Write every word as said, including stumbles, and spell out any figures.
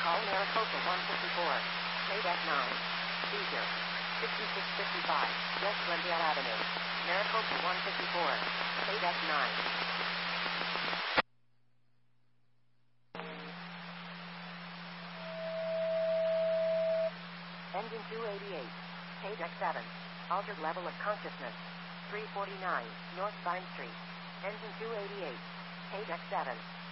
Call Maricopa one fifty-four. Paid at nine. Seizure. sixty-six fifty-five. West Glendale Avenue. Maricopa one fifty-four. Paid at nine. Engine two eighty-eight. Paid at seven. Altered level of consciousness. three forty-nine. North Vine Street. Engine two eighty-eight. Paid at seven.